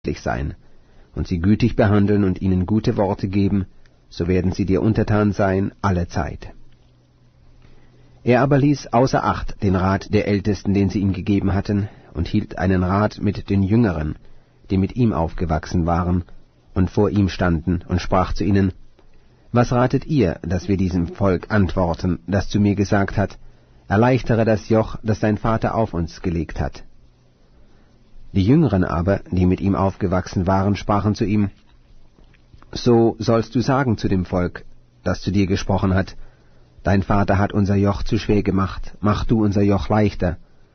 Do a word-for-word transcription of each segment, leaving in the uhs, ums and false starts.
freundlich sein und sie gütig behandeln und ihnen gute Worte geben, so werden sie dir untertan sein alle Zeit. Er aber ließ außer Acht den Rat der Ältesten, den sie ihm gegeben hatten, und hielt einen Rat mit den Jüngeren, die mit ihm aufgewachsen waren und vor ihm standen, und sprach zu ihnen: Was ratet ihr, dass wir diesem Volk antworten, das zu mir gesagt hat: Erleichtere das Joch, das dein Vater auf uns gelegt hat? Die Jüngeren aber, die mit ihm aufgewachsen waren, sprachen zu ihm: So sollst du sagen zu dem Volk, das zu dir gesprochen hat: Dein Vater hat unser Joch zu schwer gemacht, mach du unser Joch leichter.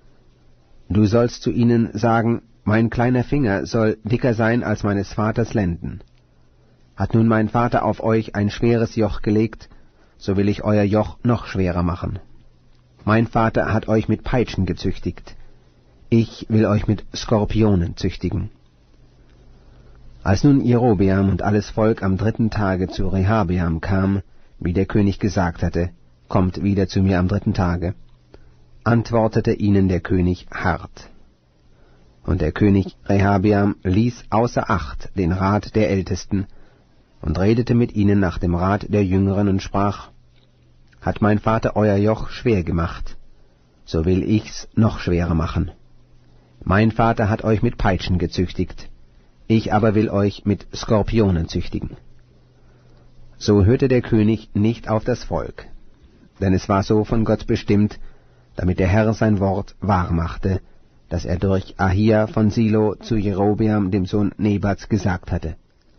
Du sollst zu ihnen sagen: Mein kleiner Finger soll dicker sein als meines Vaters Lenden. Hat nun mein Vater auf euch ein schweres Joch gelegt, so will ich euer Joch noch schwerer machen. Mein Vater hat euch mit Peitschen gezüchtigt, ich will euch mit Skorpionen züchtigen. Als nun Jerobeam und alles Volk am dritten Tage zu Rehabeam kam, wie der König gesagt hatte, kommt wieder zu mir am dritten Tage, antwortete ihnen der König hart. Und der König Rehabeam ließ außer Acht den Rat der Ältesten und redete mit ihnen nach dem Rat der Jüngeren und sprach: Hat mein Vater euer Joch schwer gemacht, so will ich's noch schwerer machen. Mein Vater hat euch mit Peitschen gezüchtigt, ich aber will euch mit Skorpionen züchtigen. So hörte der König nicht auf das Volk, denn es war so von Gott bestimmt, damit der Herr sein Wort wahr machte, das er durch Ahia von Silo zu Jerobeam dem Sohn Nebats gesagt hatte.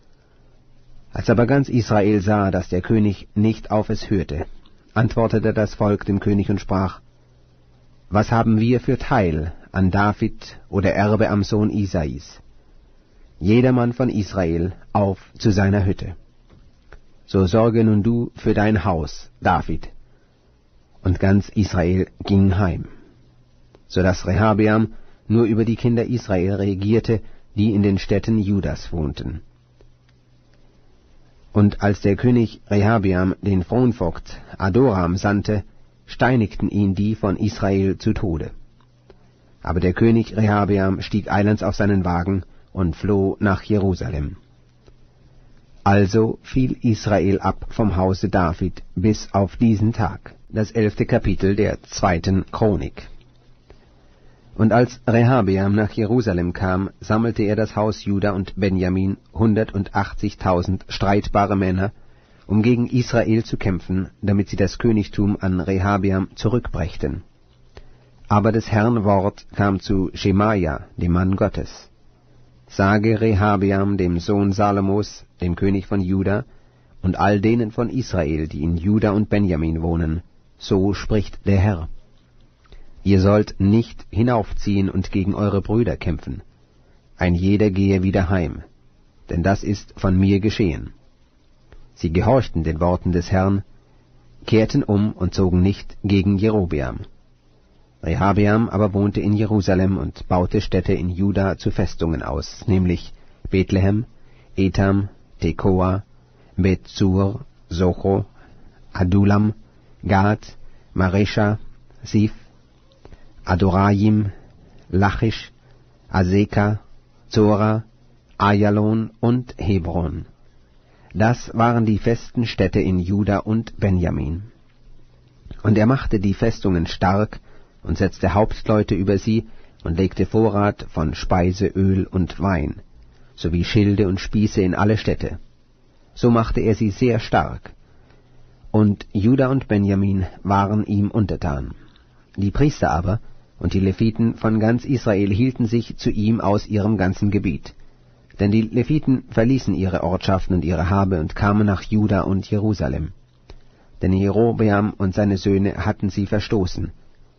Als aber ganz Israel sah, dass der König nicht auf es hörte, antwortete das Volk dem König und sprach: Was haben wir für Teil an David oder Erbe am Sohn Isais? Jedermann von Israel auf zu seiner Hütte. So sorge nun du für dein Haus, David. Und ganz Israel ging heim, so dass Rehabeam nur über die Kinder Israel regierte, die in den Städten Judas wohnten. Und als der König Rehabeam den Fronvogt Adoram sandte, steinigten ihn die von Israel zu Tode. Aber der König Rehabeam stieg eilends auf seinen Wagen und floh nach Jerusalem. Also fiel Israel ab vom Hause David bis auf diesen Tag. Das elfte Kapitel der zweiten Chronik. Und als Rehabeam nach Jerusalem kam, sammelte er das Haus Juda und Benjamin, hundertachtzigtausend streitbare Männer, um gegen Israel zu kämpfen, damit sie das Königtum an Rehabeam zurückbrächten. Aber des Herrn Wort kam zu Schemaja, dem Mann Gottes: Sage Rehabeam, dem Sohn Salomos, dem König von Juda, und all denen von Israel, die in Juda und Benjamin wohnen: So spricht der Herr: Ihr sollt nicht hinaufziehen und gegen eure Brüder kämpfen. Ein jeder gehe wieder heim, denn das ist von mir geschehen. Sie gehorchten den Worten des Herrn, kehrten um und zogen nicht gegen Jerobeam. Rehabeam aber wohnte in Jerusalem und baute Städte in Juda zu Festungen aus, nämlich Bethlehem, Etam, Tekoa, Bethsur, Socho, Adulam, Gad, Maresha, Sif, Adorajim, Lachisch, Aseka, Zora, Ayalon und Hebron. Das waren die festen Städte in Juda und Benjamin. Und er machte die Festungen stark und setzte Hauptleute über sie und legte Vorrat von Speise, Öl und Wein, sowie Schilde und Spieße in alle Städte. So machte er sie sehr stark. Und Juda und Benjamin waren ihm untertan. Die Priester aber und die Leviten von ganz Israel hielten sich zu ihm aus ihrem ganzen Gebiet. Denn die Leviten verließen ihre Ortschaften und ihre Habe und kamen nach Juda und Jerusalem. Denn Jerobeam und seine Söhne hatten sie verstoßen,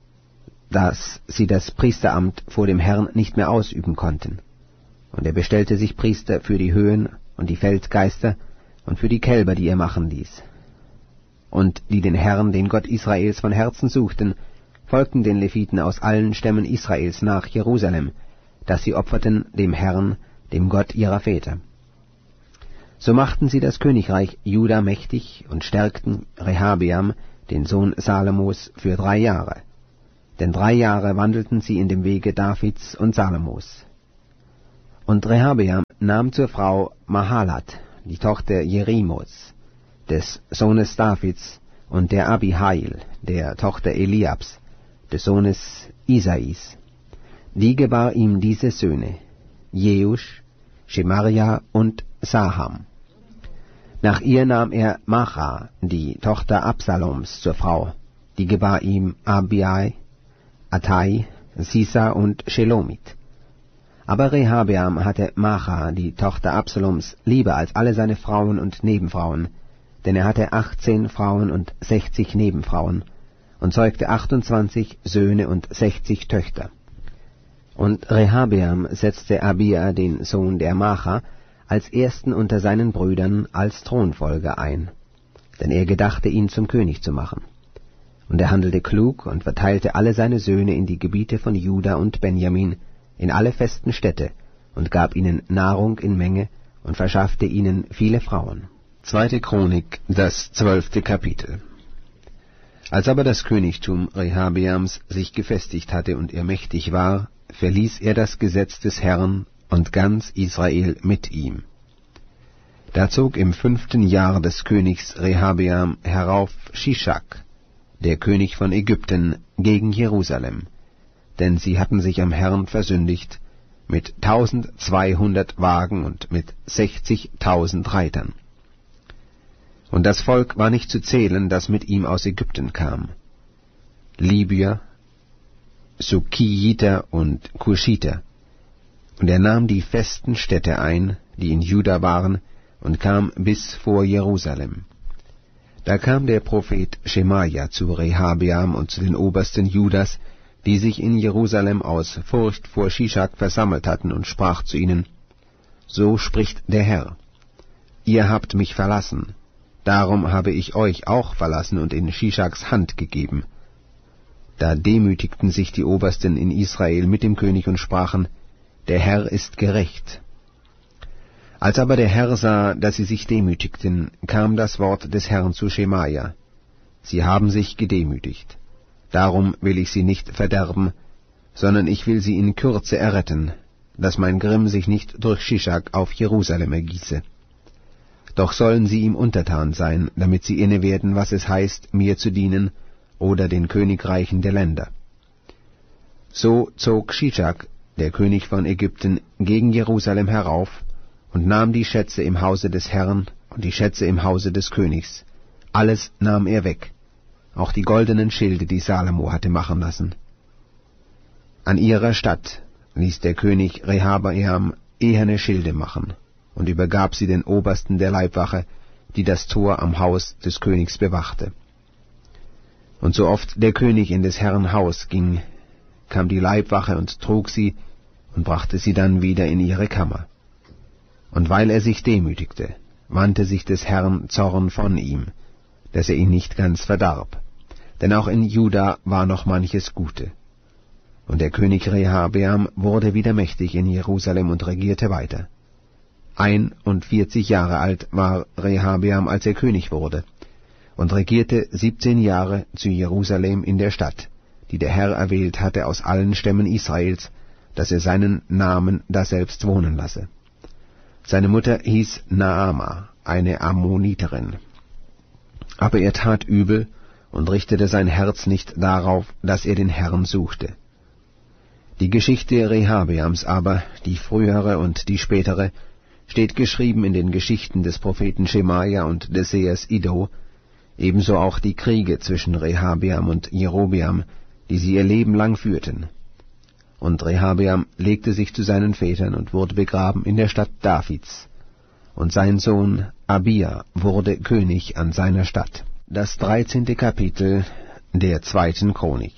dass sie das Priesteramt vor dem Herrn nicht mehr ausüben konnten. Und er bestellte sich Priester für die Höhen und die Feldgeister und für die Kälber, die er machen ließ. Und die den Herrn, den Gott Israels, von Herzen suchten, folgten den Leviten aus allen Stämmen Israels nach Jerusalem, dass sie opferten dem Herrn, dem Gott ihrer Väter. So machten sie das Königreich Juda mächtig und stärkten Rehabeam, den Sohn Salomos, für drei Jahre. Denn drei Jahre wandelten sie in dem Wege Davids und Salomos. Und Rehabeam nahm zur Frau Mahalat, die Tochter Jerimots, des Sohnes Davids, und der Abihail, der Tochter Eliabs, des Sohnes Isais. Die gebar ihm diese Söhne, Jeusch, Schemaria und Saham. Nach ihr nahm er Macha, die Tochter Absaloms, zur Frau, die gebar ihm Abiai, Attai, Sisa und Shelomit. Aber Rehabeam hatte Macha, die Tochter Absaloms, lieber als alle seine Frauen und Nebenfrauen, denn er hatte achtzehn Frauen und sechzig Nebenfrauen, und zeugte achtundzwanzig Söhne und sechzig Töchter. Und Rehabeam setzte Abia, den Sohn der Macha, als ersten unter seinen Brüdern als Thronfolger ein, denn er gedachte, ihn zum König zu machen. Und er handelte klug und verteilte alle seine Söhne in die Gebiete von Juda und Benjamin, in alle festen Städte, und gab ihnen Nahrung in Menge und verschaffte ihnen viele Frauen. Zweite Chronik, das zwölfte Kapitel. Als aber das Königtum Rehabeams sich gefestigt hatte und er mächtig war, verließ er das Gesetz des Herrn und ganz Israel mit ihm. Da zog im fünften Jahr des Königs Rehabeam herauf Shishak, der König von Ägypten, gegen Jerusalem, denn sie hatten sich am Herrn versündigt, mit tausendzweihundert Wagen und mit sechzigtausend Reitern. Und das Volk war nicht zu zählen, das mit ihm aus Ägypten kam. Libyer, Sukkiiter und Kuschiter. Und er nahm die festen Städte ein, die in Juda waren, und kam bis vor Jerusalem. Da kam der Prophet Schemaja zu Rehabeam und zu den Obersten Judas, die sich in Jerusalem aus Furcht vor Shishak versammelt hatten, und sprach zu ihnen: So spricht der Herr: Ihr habt mich verlassen, darum habe ich euch auch verlassen und in Shishaks Hand gegeben. Da demütigten sich die Obersten in Israel mit dem König und sprachen: Der Herr ist gerecht. Als aber der Herr sah, dass sie sich demütigten, kam das Wort des Herrn zu Schemaja: Sie haben sich gedemütigt. Darum will ich sie nicht verderben, sondern ich will sie in Kürze erretten, dass mein Grimm sich nicht durch Shishak auf Jerusalem ergieße. Doch sollen sie ihm untertan sein, damit sie inne werden, was es heißt, mir zu dienen, oder den Königreichen der Länder. So zog Shishak, der König von Ägypten, gegen Jerusalem herauf und nahm die Schätze im Hause des Herrn und die Schätze im Hause des Königs. Alles nahm er weg, auch die goldenen Schilde, die Salomo hatte machen lassen. An ihrer Stadt ließ der König Rehabeam eherne Schilde machen und übergab sie den Obersten der Leibwache, die das Tor am Haus des Königs bewachte. Und so oft der König in des Herrn Haus ging, kam die Leibwache und trug sie und brachte sie dann wieder in ihre Kammer. Und weil er sich demütigte, wandte sich des Herrn Zorn von ihm, dass er ihn nicht ganz verdarb. Denn auch in Juda war noch manches Gute. Und der König Rehabeam wurde wieder mächtig in Jerusalem und regierte weiter. Einundvierzig Jahre alt war Rehabeam, als er König wurde, und regierte siebzehn Jahre zu Jerusalem in der Stadt, die der Herr erwählt hatte aus allen Stämmen Israels, dass er seinen Namen daselbst wohnen lasse. Seine Mutter hieß Naama, eine Ammoniterin. Aber er tat übel und richtete sein Herz nicht darauf, dass er den Herrn suchte. Die Geschichte Rehabeams aber, die frühere und die spätere, steht geschrieben in den Geschichten des Propheten Schemaja und des Sehers Iddo, ebenso auch die Kriege zwischen Rehabeam und Jerobeam, die sie ihr Leben lang führten. Und Rehabeam legte sich zu seinen Vätern und wurde begraben in der Stadt Davids, und sein Sohn Abia wurde König an seiner Stadt. Das dreizehnte Kapitel der zweiten Chronik.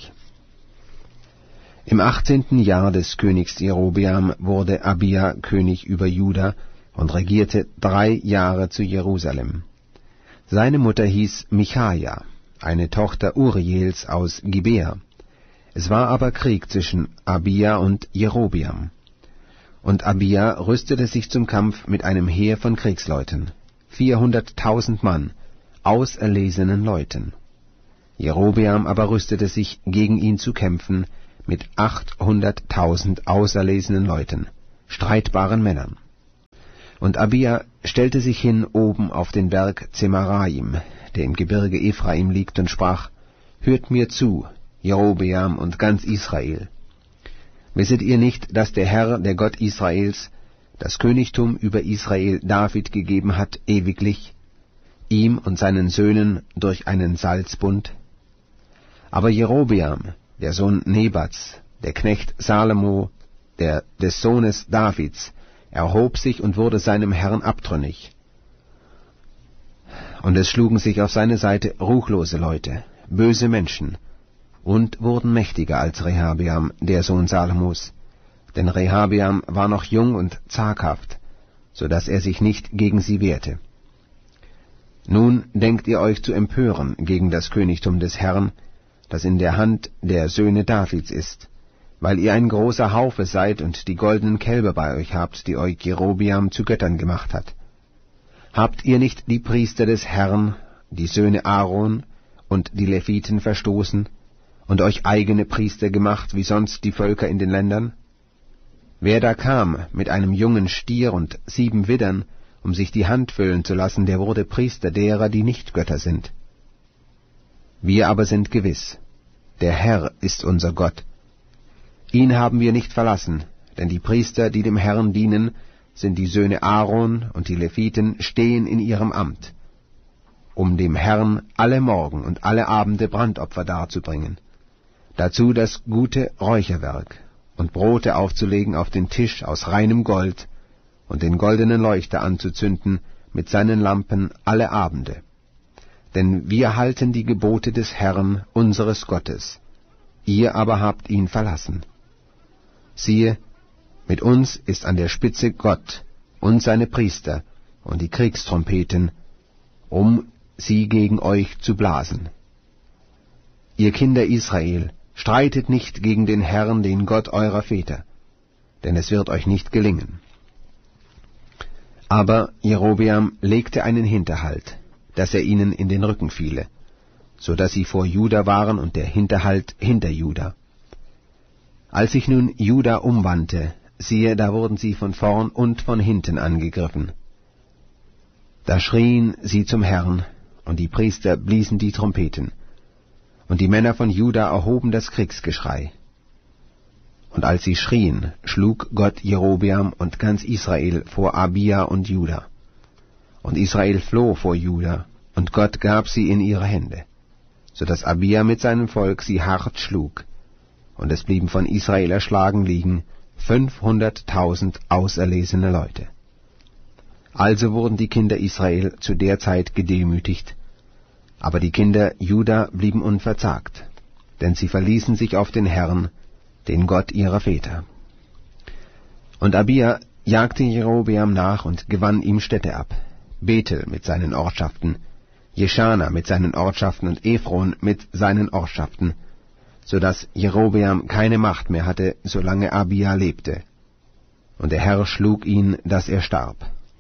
Im achtzehnten Jahr des Königs Jerobeam wurde Abia König über Juda und regierte drei Jahre zu Jerusalem. Seine Mutter hieß Michaja, eine Tochter Uriels aus Gibea. Es war aber Krieg zwischen Abia und Jerobeam. Und Abia rüstete sich zum Kampf mit einem Heer von Kriegsleuten, vierhunderttausend Mann, auserlesenen Leuten. Jerobeam aber rüstete sich, gegen ihn zu kämpfen, mit achthunderttausend auserlesenen Leuten, streitbaren Männern. Und Abia stellte sich hin oben auf den Berg Zemaraim, der im Gebirge Ephraim liegt, und sprach: Hört mir zu, Jerobeam und ganz Israel. Wisset ihr nicht, dass der Herr, der Gott Israels, das Königtum über Israel David gegeben hat, ewiglich, ihm und seinen Söhnen durch einen Salzbund? Aber Jerobeam, der Sohn Nebats, der Knecht Salomo, der des Sohnes Davids, erhob sich und wurde seinem Herrn abtrünnig. Und es schlugen sich auf seine Seite ruchlose Leute, böse Menschen, und wurden mächtiger als Rehabeam, der Sohn Salomos. Denn Rehabeam war noch jung und zaghaft, so dass er sich nicht gegen sie wehrte. Nun denkt ihr euch zu empören gegen das Königtum des Herrn, das in der Hand der Söhne Davids ist, weil ihr ein großer Haufe seid und die goldenen Kälber bei euch habt, die euch Jerobeam zu Göttern gemacht hat. Habt ihr nicht die Priester des Herrn, die Söhne Aaron und die Leviten verstoßen und euch eigene Priester gemacht, wie sonst die Völker in den Ländern? Wer da kam mit einem jungen Stier und sieben Widdern, um sich die Hand füllen zu lassen, der wurde Priester derer, die nicht Götter sind. Wir aber sind gewiss, der Herr ist unser Gott. Ihn haben wir nicht verlassen, denn die Priester, die dem Herrn dienen, sind die Söhne Aaron, und die Leviten stehen in ihrem Amt, um dem Herrn alle Morgen und alle Abende Brandopfer darzubringen, dazu das gute Räucherwerk und Brote aufzulegen auf den Tisch aus reinem Gold und den goldenen Leuchter anzuzünden mit seinen Lampen alle Abende. Denn wir halten die Gebote des Herrn, unseres Gottes, ihr aber habt ihn verlassen. Siehe, mit uns ist an der Spitze Gott und seine Priester und die Kriegstrompeten, um sie gegen euch zu blasen. Ihr Kinder Israel, streitet nicht gegen den Herrn, den Gott eurer Väter, denn es wird euch nicht gelingen. Aber Jerobeam legte einen Hinterhalt, dass er ihnen in den Rücken fiele, so dass sie vor Juda waren und der Hinterhalt hinter Juda. Als sich nun Juda umwandte, siehe, da wurden sie von vorn und von hinten angegriffen. Da schrien sie zum Herrn, und die Priester bliesen die Trompeten, und die Männer von Juda erhoben das Kriegsgeschrei. Und als sie schrien, schlug Gott Jerobeam und ganz Israel vor Abia und Juda. Und Israel floh vor Juda, und Gott gab sie in ihre Hände, so dass Abia mit seinem Volk sie hart schlug, und es blieben von Israel erschlagen liegen fünfhunderttausend auserlesene Leute. Also wurden die Kinder Israel zu der Zeit gedemütigt, aber die Kinder Juda blieben unverzagt, denn sie verließen sich auf den Herrn, den Gott ihrer Väter. Und Abia jagte Jerobeam nach und gewann ihm Städte ab, Bethel mit seinen Ortschaften, Jeschana mit seinen Ortschaften und Ephron mit seinen Ortschaften, so dass Jerobeam keine Macht mehr hatte, solange Abia lebte. Und der Herr schlug ihn, dass er starb.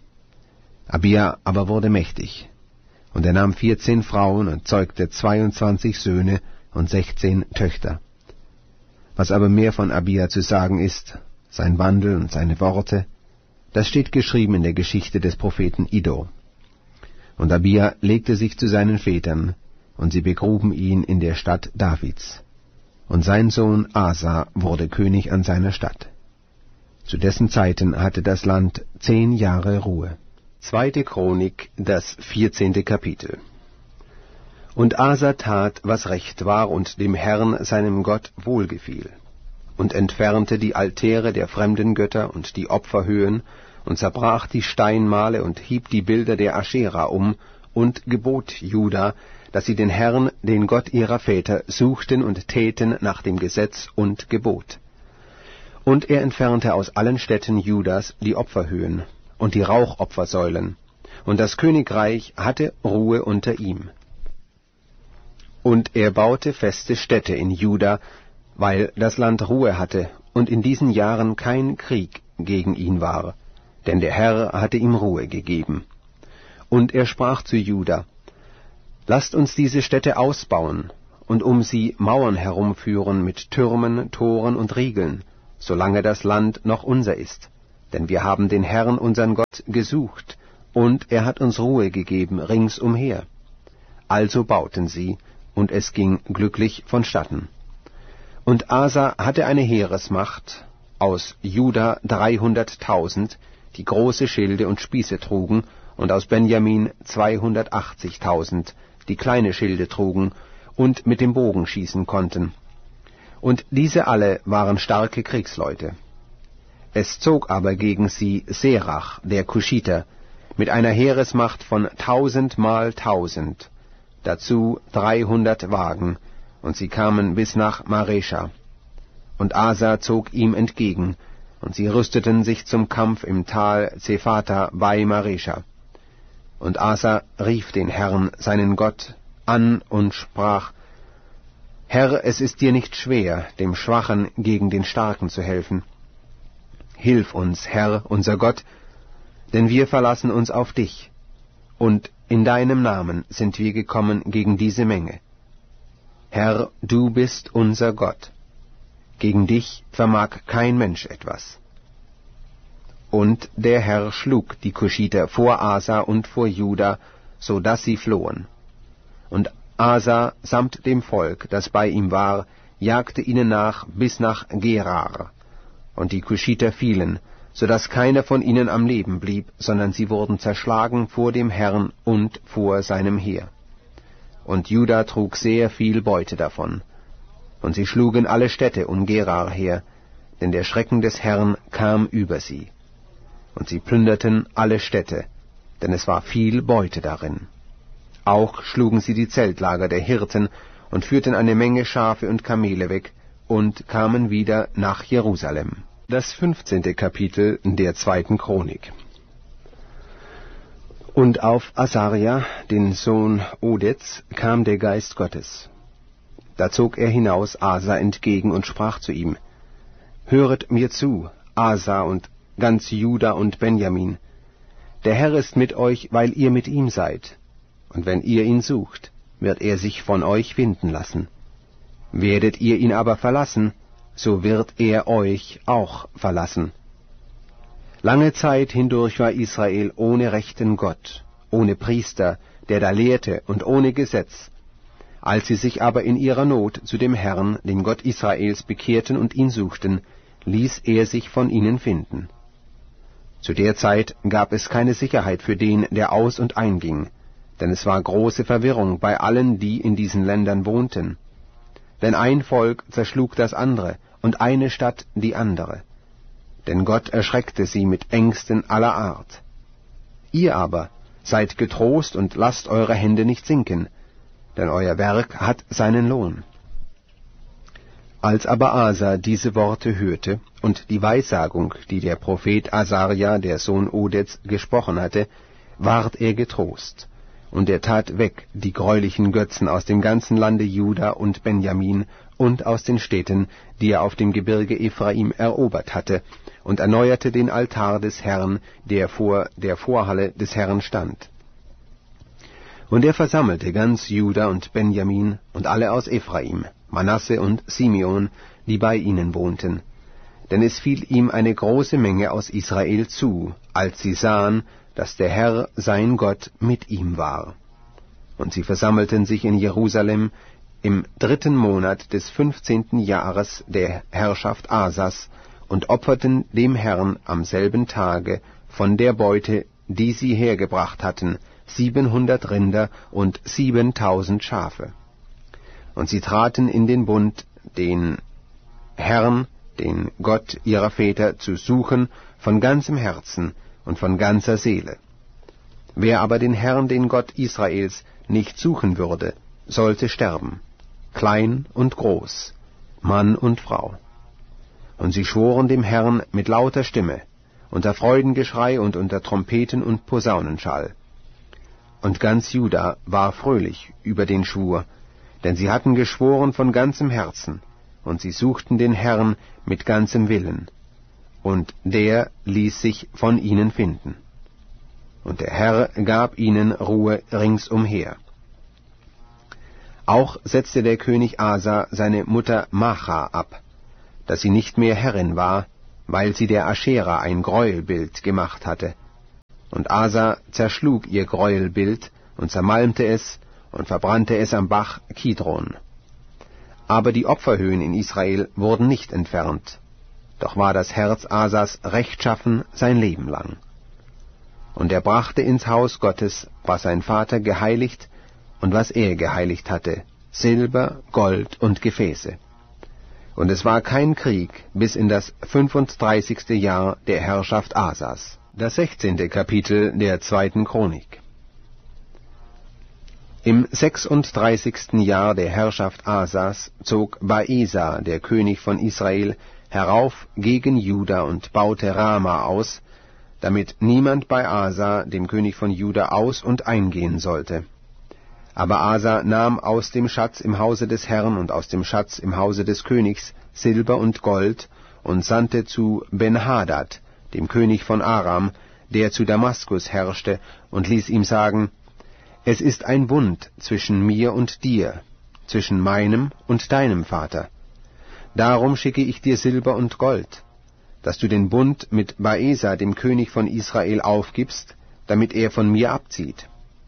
Abia aber wurde mächtig, und er nahm vierzehn Frauen und zeugte zweiundzwanzig Söhne und sechzehn Töchter. Was aber mehr von Abia zu sagen ist, sein Wandel und seine Worte, das steht geschrieben in der Geschichte des Propheten Iddo. Und Abia legte sich zu seinen Vätern, und sie begruben ihn in der Stadt Davids. Und sein Sohn Asa wurde König an seiner Stadt. Zu dessen Zeiten hatte das Land zehn Jahre Ruhe. Zweite Chronik, das vierzehnte Kapitel. Und Asa tat, was recht war und dem Herrn, seinem Gott, wohlgefiel, und entfernte die Altäre der fremden Götter und die Opferhöhen, und zerbrach die Steinmale und hieb die Bilder der Aschera um, und gebot Juda, dass sie den Herrn, den Gott ihrer Väter, suchten und täten nach dem Gesetz und Gebot. Und er entfernte aus allen Städten Judas die Opferhöhen und die Rauchopfersäulen, und das Königreich hatte Ruhe unter ihm. Und er baute feste Städte in Juda, weil das Land Ruhe hatte und in diesen Jahren kein Krieg gegen ihn war, denn der Herr hatte ihm Ruhe gegeben. Und er sprach zu Juda: Lasst uns diese Städte ausbauen und um sie Mauern herumführen mit Türmen, Toren und Riegeln, solange das Land noch unser ist, denn wir haben den Herrn unseren Gott gesucht, und er hat uns Ruhe gegeben ringsumher. Also bauten sie, und es ging glücklich vonstatten. Und Asa hatte eine Heeresmacht, aus Juda dreihunderttausend, die große Schilde und Spieße trugen, und aus Benjamin zweihundertachtzigtausend, die kleine Schilde trugen und mit dem Bogen schießen konnten. Und diese alle waren starke Kriegsleute. Es zog aber gegen sie Serach, der Kuschiter, mit einer Heeresmacht von tausend mal tausend, dazu dreihundert Wagen, und sie kamen bis nach Maresha. Und Asa zog ihm entgegen, und sie rüsteten sich zum Kampf im Tal Zephata bei Maresha. Und Asa rief den Herrn, seinen Gott, an und sprach: Herr, es ist dir nicht schwer, dem Schwachen gegen den Starken zu helfen. Hilf uns, Herr, unser Gott, denn wir verlassen uns auf dich, und in deinem Namen sind wir gekommen gegen diese Menge. Herr, du bist unser Gott. Gegen dich vermag kein Mensch etwas. Und der Herr schlug die Kuschiter vor Asa und vor Juda, so dass sie flohen. Und Asa samt dem Volk, das bei ihm war, jagte ihnen nach bis nach Gerar. Und die Kuschiter fielen, so dass keiner von ihnen am Leben blieb, sondern sie wurden zerschlagen vor dem Herrn und vor seinem Heer. Und Juda trug sehr viel Beute davon. Und sie schlugen alle Städte um Gerar her, denn der Schrecken des Herrn kam über sie. Und sie plünderten alle Städte, denn es war viel Beute darin. Auch schlugen sie die Zeltlager der Hirten und führten eine Menge Schafe und Kamele weg und kamen wieder nach Jerusalem. Das fünfzehnte Kapitel der zweiten Chronik. Und auf Asaria, den Sohn Odeds, kam der Geist Gottes. Da zog er hinaus Asa entgegen und sprach zu ihm: Höret mir zu, Asa und ganz Juda und Benjamin. Der Herr ist mit euch, weil ihr mit ihm seid. Und wenn ihr ihn sucht, wird er sich von euch finden lassen. Werdet ihr ihn aber verlassen, so wird er euch auch verlassen. Lange Zeit hindurch war Israel ohne rechten Gott, ohne Priester, der da lehrte, und ohne Gesetz. Als sie sich aber in ihrer Not zu dem Herrn, dem Gott Israels, bekehrten und ihn suchten, ließ er sich von ihnen finden. Zu der Zeit gab es keine Sicherheit für den, der aus- und einging, denn es war große Verwirrung bei allen, die in diesen Ländern wohnten. Denn ein Volk zerschlug das andere, und eine Stadt die andere. Denn Gott erschreckte sie mit Ängsten aller Art. Ihr aber seid getrost und lasst eure Hände nicht sinken, denn euer Werk hat seinen Lohn. Als aber Asa diese Worte hörte und die Weissagung, die der Prophet Asaria, der Sohn Odeds, gesprochen hatte, ward er getrost, und er tat weg die greulichen Götzen aus dem ganzen Lande Juda und Benjamin und aus den Städten, die er auf dem Gebirge Ephraim erobert hatte, und erneuerte den Altar des Herrn, der vor der Vorhalle des Herrn stand. Und er versammelte ganz Juda und Benjamin und alle aus Ephraim, Manasse und Simeon, die bei ihnen wohnten. Denn es fiel ihm eine große Menge aus Israel zu, als sie sahen, dass der Herr sein Gott mit ihm war. Und sie versammelten sich in Jerusalem im dritten Monat des fünfzehnten Jahres der Herrschaft Asas und opferten dem Herrn am selben Tage von der Beute, die sie hergebracht hatten, siebenhundert Rinder und siebentausend Schafe. Und sie traten in den Bund, den Herrn, den Gott ihrer Väter, zu suchen von ganzem Herzen und von ganzer Seele. Wer aber den Herrn, den Gott Israels, nicht suchen würde, sollte sterben, klein und groß, Mann und Frau. Und sie schworen dem Herrn mit lauter Stimme, unter Freudengeschrei und unter Trompeten und Posaunenschall. Und ganz Juda war fröhlich über den Schwur, denn sie hatten geschworen von ganzem Herzen, und sie suchten den Herrn mit ganzem Willen, und der ließ sich von ihnen finden. Und der Herr gab ihnen Ruhe ringsumher. Auch setzte der König Asa seine Mutter Macha ab, dass sie nicht mehr Herrin war, weil sie der Aschera ein Gräuelbild gemacht hatte. Und Asa zerschlug ihr Gräuelbild und zermalmte es und verbrannte es am Bach Kidron. Aber die Opferhöhen in Israel wurden nicht entfernt, doch war das Herz Asas rechtschaffen sein Leben lang. Und er brachte ins Haus Gottes, was sein Vater geheiligt und was er geheiligt hatte, Silber, Gold und Gefäße. Und es war kein Krieg bis in das fünfunddreißigste Jahr der Herrschaft Asas. Das sechzehnte Kapitel der zweiten Chronik. Im sechsunddreißigsten Jahr der Herrschaft Asas zog Baesa, der König von Israel, herauf gegen Juda und baute Rama aus, damit niemand bei Asa, dem König von Juda, aus- und eingehen sollte. Aber Asa nahm aus dem Schatz im Hause des Herrn und aus dem Schatz im Hause des Königs Silber und Gold und sandte zu Ben-Hadad, dem König von Aram, der zu Damaskus herrschte, und ließ ihm sagen: Es ist ein Bund zwischen mir und dir, zwischen meinem und deinem Vater. Darum schicke ich dir Silber und Gold, dass du den Bund mit Baesa, dem König von Israel, aufgibst, damit er von mir abzieht.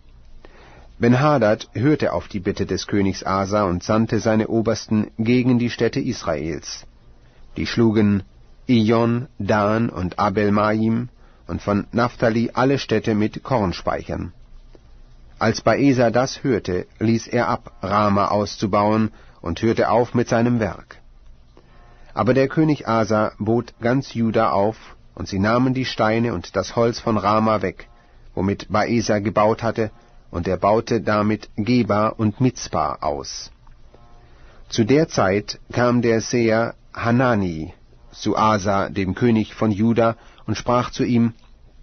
Ben-Hadad hörte auf die Bitte des Königs Asa und sandte seine Obersten gegen die Städte Israels. Die schlugen Ijon, Dan und Abel-Maim und von Naphtali alle Städte mit Kornspeichern. Als Baesa das hörte, ließ er ab, Rama auszubauen, und hörte auf mit seinem Werk. Aber der König Asa bot ganz Juda auf, und sie nahmen die Steine und das Holz von Rama weg, womit Baesa gebaut hatte, und er baute damit Geba und Mizpa aus. Zu der Zeit kam der Seher Hanani zu Asa, dem König von Juda, und sprach zu ihm: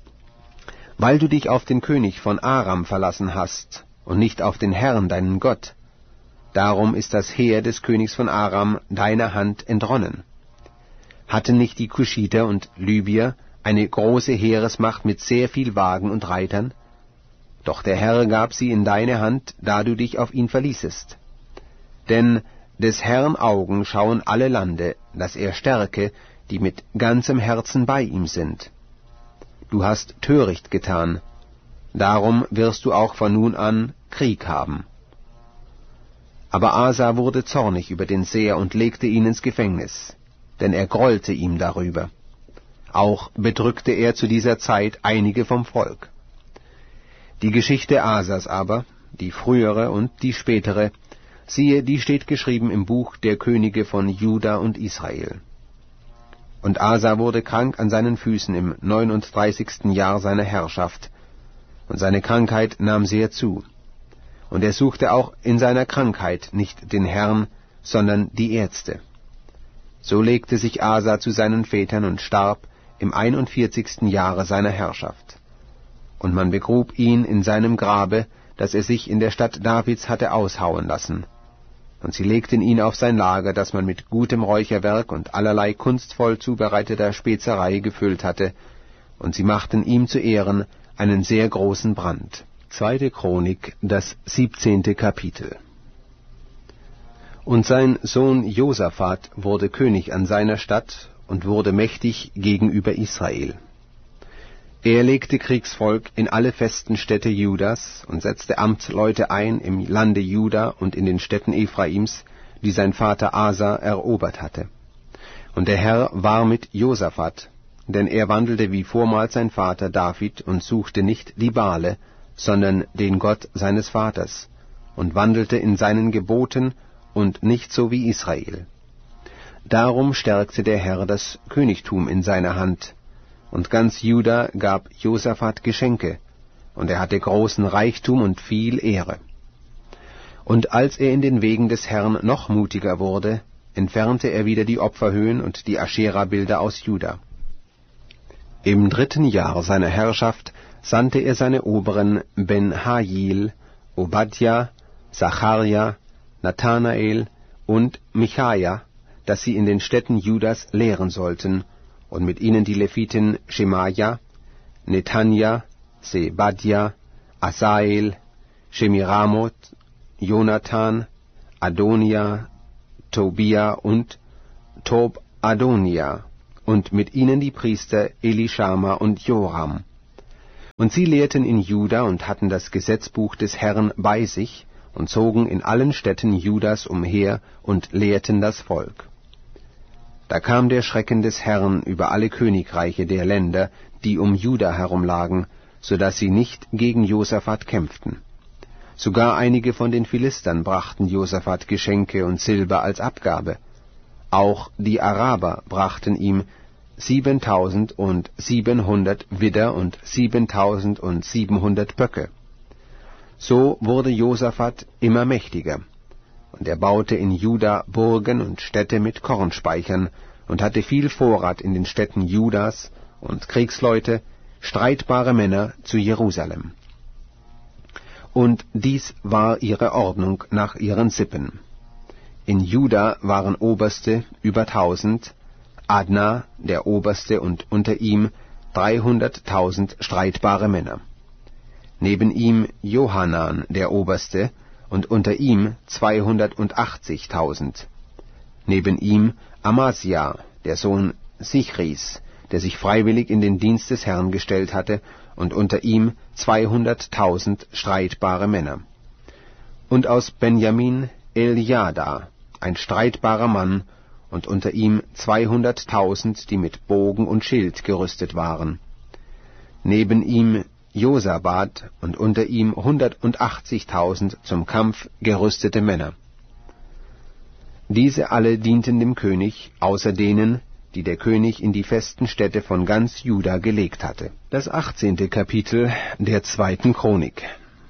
Weil du dich auf den König von Aram verlassen hast und nicht auf den Herrn, deinen Gott, darum ist das Heer des Königs von Aram deiner Hand entronnen. Hatten nicht die Kuschiter und Libyer eine große Heeresmacht mit sehr viel Wagen und Reitern? Doch der Herr gab sie in deine Hand, da du dich auf ihn verließest. Denn des Herrn Augen schauen alle Lande, dass er stärke, die mit ganzem Herzen bei ihm sind. Du hast töricht getan, darum wirst du auch von nun an Krieg haben. Aber Asa wurde zornig über den Seher und legte ihn ins Gefängnis, denn er grollte ihm darüber. Auch bedrückte er zu dieser Zeit einige vom Volk. Die Geschichte Asas aber, die frühere und die spätere, siehe, die steht geschrieben im Buch der Könige von Juda und Israel. Und Asa wurde krank an seinen Füßen im neununddreißigsten Jahr seiner Herrschaft, und seine Krankheit nahm sehr zu. Und er suchte auch in seiner Krankheit nicht den Herrn, sondern die Ärzte. So legte sich Asa zu seinen Vätern und starb im einundvierzigsten Jahre seiner Herrschaft. Und man begrub ihn in seinem Grabe, das er sich in der Stadt Davids hatte aushauen lassen. Und sie legten ihn auf sein Lager, das man mit gutem Räucherwerk und allerlei kunstvoll zubereiteter Spezerei gefüllt hatte, und sie machten ihm zu Ehren einen sehr großen Brand. Zweite Chronik, das siebzehnte Kapitel. Und sein Sohn Josaphat wurde König an seiner Stadt und wurde mächtig gegenüber Israel. Er legte Kriegsvolk in alle festen Städte Judas und setzte Amtsleute ein im Lande Juda und in den Städten Ephraims, die sein Vater Asa erobert hatte. Und der Herr war mit Josaphat, denn er wandelte wie vormals sein Vater David und suchte nicht die Baale, sondern den Gott seines Vaters, und wandelte in seinen Geboten und nicht so wie Israel. Darum stärkte der Herr das Königtum in seiner Hand, und ganz Juda gab Josaphat Geschenke, und er hatte großen Reichtum und viel Ehre. Und als er in den Wegen des Herrn noch mutiger wurde, entfernte er wieder die Opferhöhen und die Aschera-Bilder aus Juda. Im dritten Jahr seiner Herrschaft sandte er seine Oberen Ben-Hajil, Obadja, Zacharja, Nathanael und Michaja, dass sie in den Städten Judas lehren sollten, und mit ihnen die Leviten Schemaja, Netanja, Sebadja, Asael, Shemiramoth, Jonathan, Adonia, Tobia und Tob-Adonia und mit ihnen die Priester Elischama und Joram. Und sie lehrten in Juda und hatten das Gesetzbuch des Herrn bei sich und zogen in allen Städten Judas umher und lehrten das Volk. Da kam der Schrecken des Herrn über alle Königreiche der Länder, die um Juda herumlagen, so dass sie nicht gegen Josaphat kämpften. Sogar einige von den Philistern brachten Josaphat Geschenke und Silber als Abgabe. Auch die Araber brachten ihm siebentausend und siebenhundert Widder und siebentausend und siebenhundert Böcke. So wurde Josaphat immer mächtiger, und er baute in Juda Burgen und Städte mit Kornspeichern und hatte viel Vorrat in den Städten Judas und Kriegsleute, streitbare Männer zu Jerusalem. Und dies war ihre Ordnung nach ihren Sippen. In Juda waren Oberste über tausend, Adna der Oberste und unter ihm dreihunderttausend streitbare Männer. Neben ihm Johanan der Oberste und unter ihm zweihundertachtzigtausend. Neben ihm Amasja, der Sohn Sichris, der sich freiwillig in den Dienst des Herrn gestellt hatte, und unter ihm zweihunderttausend streitbare Männer. Und aus Benjamin Eljada, ein streitbarer Mann, und unter ihm zweihunderttausend, die mit Bogen und Schild gerüstet waren. Neben ihm Josabad und unter ihm hundertachtzigtausend zum Kampf gerüstete Männer. Diese alle dienten dem König, außer denen, die der König in die festen Städte von ganz Juda gelegt hatte. Das achtzehnte Kapitel der zweiten Chronik.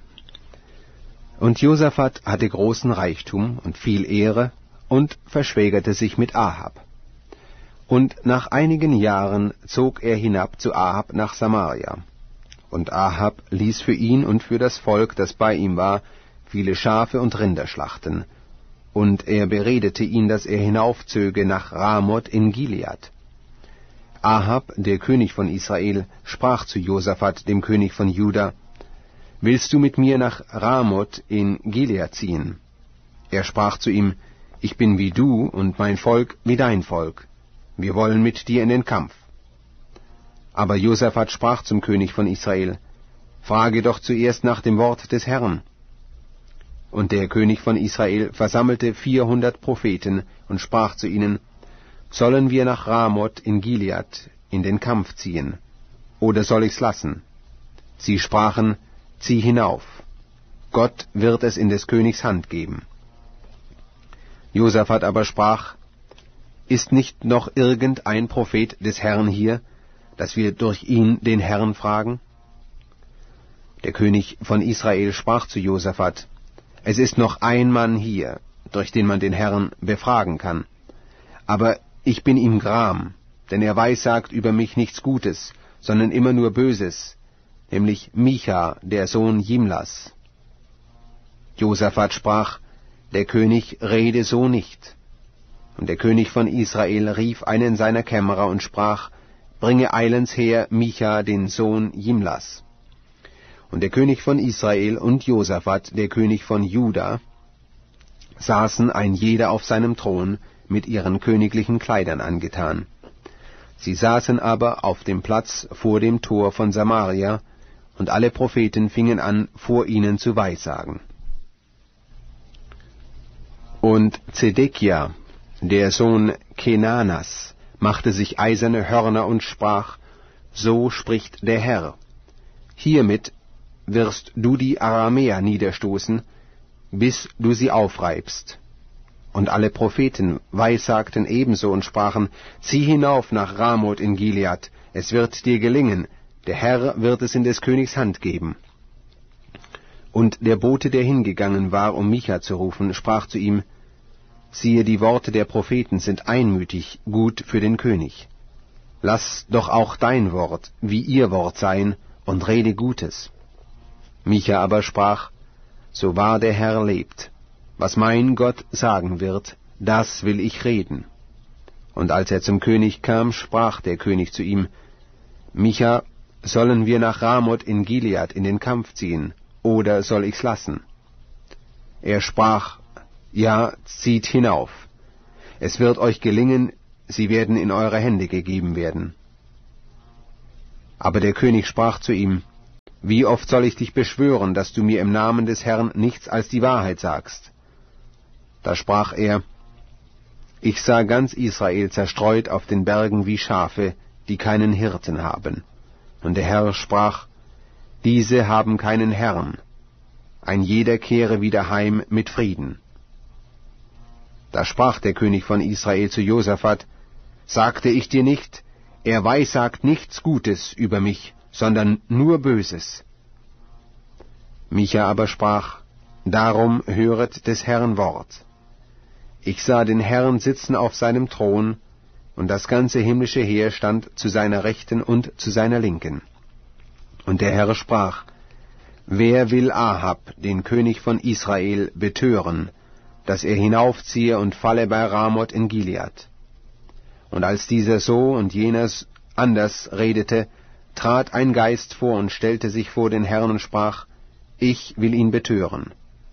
Und Josaphat hatte großen Reichtum und viel Ehre und verschwägerte sich mit Ahab. Und nach einigen Jahren zog er hinab zu Ahab nach Samaria. Und Ahab ließ für ihn und für das Volk, das bei ihm war, viele Schafe und Rinder schlachten. Und er beredete ihn, dass er hinaufzöge nach Ramoth in Gilead. Ahab, der König von Israel, sprach zu Josaphat, dem König von Juda: Willst du mit mir nach Ramoth in Gilead ziehen? Er sprach zu ihm: Ich bin wie du und mein Volk wie dein Volk. Wir wollen mit dir in den Kampf. Aber Josaphat sprach zum König von Israel: Frage doch zuerst nach dem Wort des Herrn. Und der König von Israel versammelte vierhundert Propheten und sprach zu ihnen: Sollen wir nach Ramoth in Gilead in den Kampf ziehen, oder soll ich's lassen? Sie sprachen: Zieh hinauf. Gott wird es in des Königs Hand geben. Josaphat aber sprach: Ist nicht noch irgendein Prophet des Herrn hier, dass wir durch ihn den Herrn fragen? Der König von Israel sprach zu Josaphat: Es ist noch ein Mann hier, durch den man den Herrn befragen kann. Aber ich bin ihm gram, denn er weissagt über mich nichts Gutes, sondern immer nur Böses, nämlich Micha, der Sohn Jimlas. Josaphat sprach: Der König rede so nicht. Und der König von Israel rief einen seiner Kämmerer und sprach: Bringe eilends her Micha, den Sohn Jimlas. Und der König von Israel und Josaphat, der König von Juda, saßen ein jeder auf seinem Thron, mit ihren königlichen Kleidern angetan. Sie saßen aber auf dem Platz vor dem Tor von Samaria, und alle Propheten fingen an, vor ihnen zu weissagen. Und Zedekia, der Sohn Kenanas, machte sich eiserne Hörner und sprach: So spricht der Herr: Hiermit wirst du die Aramäer niederstoßen, bis du sie aufreibst. Und alle Propheten weissagten ebenso und sprachen: Zieh hinauf nach Ramoth in Gilead, es wird dir gelingen, der Herr wird es in des Königs Hand geben. Und der Bote, der hingegangen war, um Micha zu rufen, sprach zu ihm: Siehe, die Worte der Propheten sind einmütig gut für den König. Lass doch auch dein Wort wie ihr Wort sein, und rede Gutes. Micha aber sprach: So wahr der Herr lebt, was mein Gott sagen wird, das will ich reden. Und als er zum König kam, sprach der König zu ihm: Micha, sollen wir nach Ramoth in Gilead in den Kampf ziehen, oder soll ich's lassen? Er sprach: Ja, zieht hinauf. Es wird euch gelingen, sie werden in eure Hände gegeben werden. Aber der König sprach zu ihm, wie oft soll ich dich beschwören, dass du mir im Namen des Herrn nichts als die Wahrheit sagst? Da sprach er, ich sah ganz Israel zerstreut auf den Bergen wie Schafe, die keinen Hirten haben. Und der Herr sprach, diese haben keinen Herrn, ein jeder kehre wieder heim mit Frieden. Da sprach der König von Israel zu Josaphat, sagte ich dir nicht, er weissagt nichts Gutes über mich, sondern nur Böses. Micha aber sprach, darum höret des Herrn Wort. Ich sah den Herrn sitzen auf seinem Thron, und das ganze himmlische Heer stand zu seiner Rechten und zu seiner Linken. Und der Herr sprach, wer will Ahab, den König von Israel, betören, dass er hinaufziehe und falle bei Ramoth in Gilead? Und als dieser so und jener anders redete, trat ein Geist vor und stellte sich vor den Herrn und sprach, ich will ihn betören.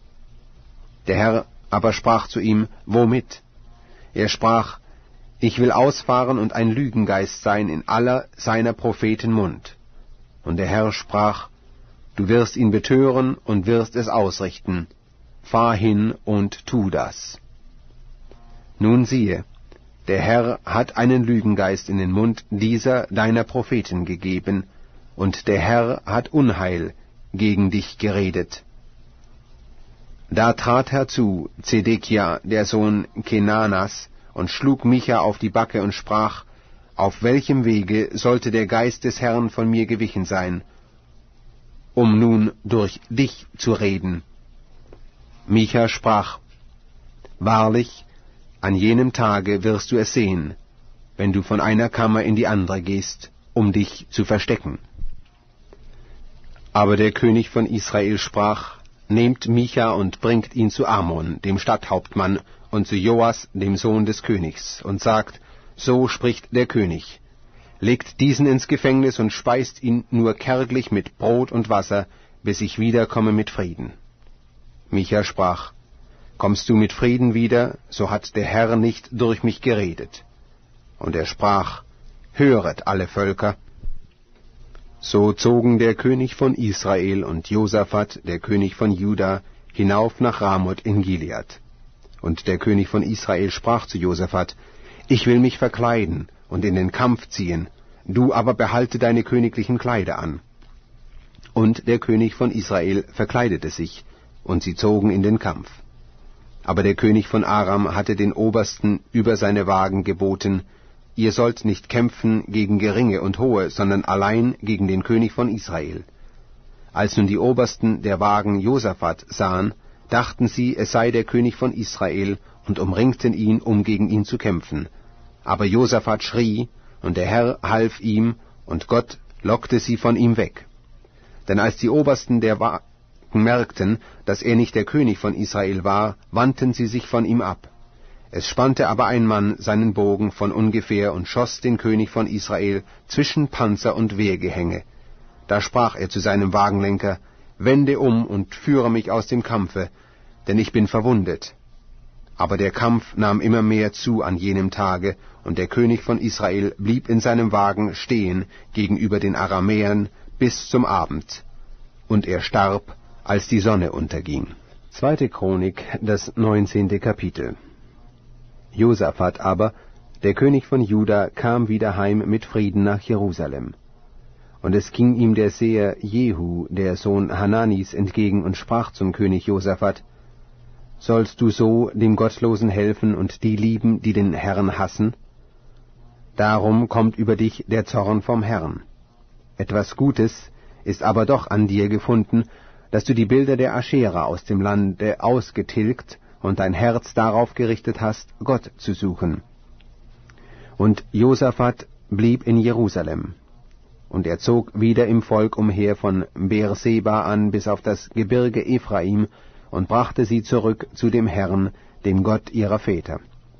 Der Herr aber sprach zu ihm, womit? Er sprach, ich will ausfahren und ein Lügengeist sein in aller seiner Propheten Mund. Und der Herr sprach, du wirst ihn betören und wirst es ausrichten. Fahr hin und tu das. Nun siehe, der Herr hat einen Lügengeist in den Mund dieser deiner Propheten gegeben, und der Herr hat Unheil gegen dich geredet. Da trat herzu Zedekia, der Sohn Kenanas, und schlug Micha auf die Backe und sprach, auf welchem Wege sollte der Geist des Herrn von mir gewichen sein, um nun durch dich zu reden? Micha sprach, wahrlich, an jenem Tage wirst du es sehen, wenn du von einer Kammer in die andere gehst, um dich zu verstecken. Aber der König von Israel sprach, nehmt Micha und bringt ihn zu Amon, dem Stadthauptmann, und zu Joas, dem Sohn des Königs, und sagt, so spricht der König, legt diesen ins Gefängnis und speist ihn nur kärglich mit Brot und Wasser, bis ich wiederkomme mit Frieden. Micha sprach, kommst du mit Frieden wieder, so hat der Herr nicht durch mich geredet. Und er sprach, höret alle Völker. So zogen der König von Israel und Josaphat, der König von Juda, hinauf nach Ramoth in Gilead. Und der König von Israel sprach zu Josaphat, ich will mich verkleiden und in den Kampf ziehen, du aber behalte deine königlichen Kleider an. Und der König von Israel verkleidete sich, und sie zogen in den Kampf. Aber der König von Aram hatte den Obersten über seine Wagen geboten, ihr sollt nicht kämpfen gegen Geringe und Hohe, sondern allein gegen den König von Israel. Als nun die Obersten der Wagen Josaphat sahen, dachten sie, es sei der König von Israel, und umringten ihn, um gegen ihn zu kämpfen. Aber Josaphat schrie, und der Herr half ihm, und Gott lockte sie von ihm weg. Denn als die Obersten der Wagen merkten, dass er nicht der König von Israel war, wandten sie sich von ihm ab. Es spannte aber ein Mann seinen Bogen von ungefähr und schoss den König von Israel zwischen Panzer und Wehrgehänge. Da sprach er zu seinem Wagenlenker, wende um und führe mich aus dem Kampfe, denn ich bin verwundet. Aber der Kampf nahm immer mehr zu an jenem Tage, und der König von Israel blieb in seinem Wagen stehen gegenüber den Aramäern bis zum Abend. Und er starb, als die Sonne unterging. Zweite Chronik, das neunzehnte Kapitel. Josaphat aber, der König von Juda, kam wieder heim mit Frieden nach Jerusalem. Und es ging ihm der Seher Jehu, der Sohn Hananis, entgegen und sprach zum König Josaphat, sollst du so dem Gottlosen helfen und die lieben, die den Herrn hassen? Darum kommt über dich der Zorn vom Herrn. Etwas Gutes ist aber doch an dir gefunden, dass du die Bilder der Aschera aus dem Lande ausgetilgt und dein Herz darauf gerichtet hast, Gott zu suchen. Und Josaphat blieb in Jerusalem. Und er zog wieder im Volk umher von Beerseba an bis auf das Gebirge Ephraim und brachte sie zurück zu dem Herrn, dem Gott ihrer Väter.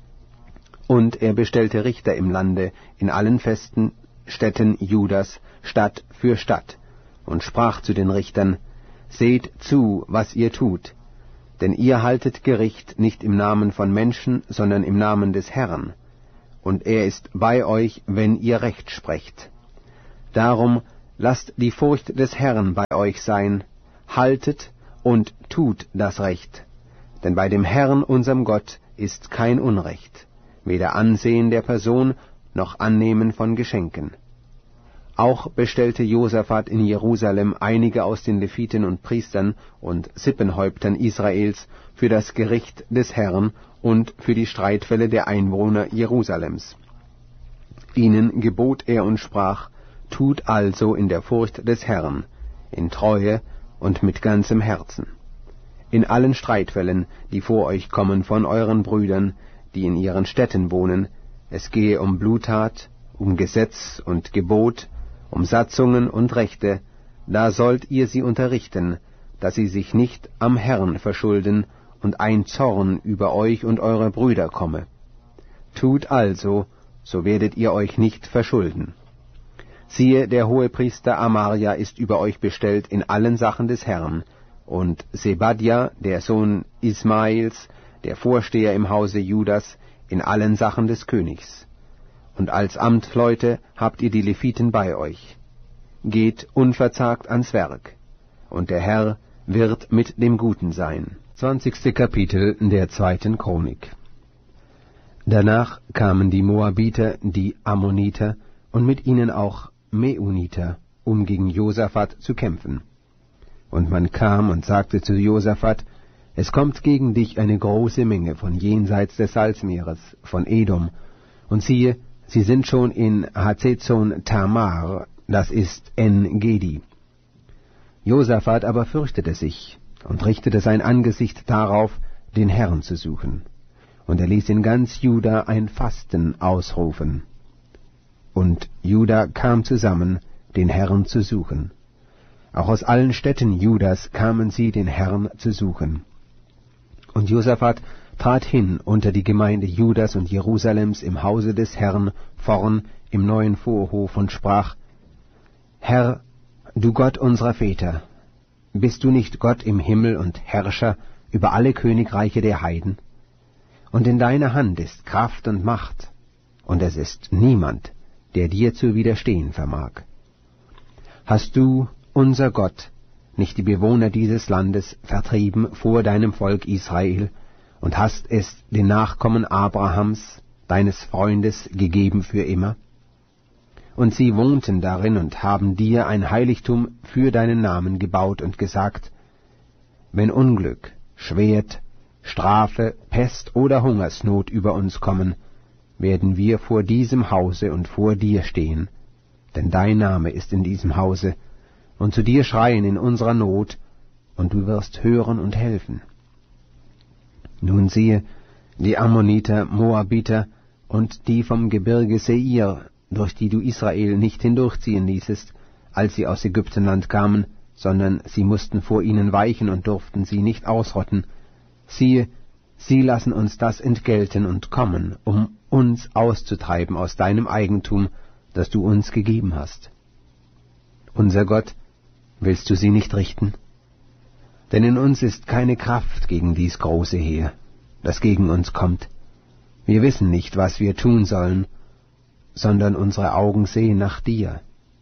Und er bestellte Richter im Lande in allen festen Städten Judas, Stadt für Stadt, und sprach zu den Richtern, seht zu, was ihr tut, denn ihr haltet Gericht nicht im Namen von Menschen, sondern im Namen des Herrn. und er ist bei euch, wenn ihr Recht sprecht. Darum lasst die Furcht des Herrn bei euch sein, haltet und tut das Recht. Denn bei dem Herrn, unserem Gott, ist kein Unrecht, weder Ansehen der Person noch Annehmen von Geschenken. Auch bestellte Josaphat in Jerusalem einige aus den Leviten und Priestern und Sippenhäuptern Israels für das Gericht des Herrn und für die Streitfälle der Einwohner Jerusalems. Ihnen gebot er und sprach: Tut also in der Furcht des Herrn, in Treue und mit ganzem Herzen. In allen Streitfällen, die vor euch kommen von euren Brüdern, die in ihren Städten wohnen, es gehe um Bluttat, um Gesetz und Gebot, um Satzungen und Rechte, da sollt ihr sie unterrichten, dass sie sich nicht am Herrn verschulden und ein Zorn über euch und eure Brüder komme. Tut also, so werdet ihr euch nicht verschulden. Siehe, der Hohepriester Amaria ist über euch bestellt in allen Sachen des Herrn, und Sebadja, der Sohn Ismaels, der Vorsteher im Hause Judas, in allen Sachen des Königs. Und als Amtleute habt ihr die Leviten bei euch. Geht unverzagt ans Werk, und der Herr wird mit dem Guten sein. Zwanzigste Kapitel der zweiten Chronik. Danach kamen die Moabiter, die Ammoniter und mit ihnen auch Meuniter, um gegen Josaphat zu kämpfen. Und man kam und sagte zu Josaphat: Es kommt gegen dich eine große Menge von jenseits des Salzmeeres, von Edom, und siehe, sie sind schon in Hazezon Tamar, das ist En-Gedi. Josaphat aber fürchtete sich und richtete sein Angesicht darauf, den Herrn zu suchen. Und er ließ in ganz Juda ein Fasten ausrufen. Und Juda kam zusammen, den Herrn zu suchen. Auch aus allen Städten Judas kamen sie, den Herrn zu suchen. Und Josaphat trat hin unter die Gemeinde Judas und Jerusalems im Hause des Herrn vorn im neuen Vorhof und sprach: Herr, du Gott unserer Väter, bist du nicht Gott im Himmel und Herrscher über alle Königreiche der Heiden? Und in deiner Hand ist Kraft und Macht, und es ist niemand, der dir zu widerstehen vermag. Hast du, unser Gott, nicht die Bewohner dieses Landes vertrieben vor deinem Volk Israel und hast es den Nachkommen Abrahams, deines Freundes, gegeben für immer? Und sie wohnten darin und haben dir ein Heiligtum für deinen Namen gebaut und gesagt: Wenn Unglück, Schwert, Strafe, Pest oder Hungersnot über uns kommen, werden wir vor diesem Hause und vor dir stehen, denn dein Name ist in diesem Hause, und zu dir schreien in unserer Not, und du wirst hören und helfen. Nun siehe, die Ammoniter, Moabiter und die vom Gebirge Seir, durch die du Israel nicht hindurchziehen ließest, als sie aus Ägyptenland kamen, sondern sie mussten vor ihnen weichen und durften sie nicht ausrotten. Siehe, sie lassen uns das entgelten und kommen, um uns auszutreiben aus deinem Eigentum, das du uns gegeben hast. Unser Gott, willst du sie nicht richten? Denn in uns ist keine Kraft gegen dies große Heer, das gegen uns kommt. Wir wissen nicht, was wir tun sollen, sondern unsere Augen sehen nach dir.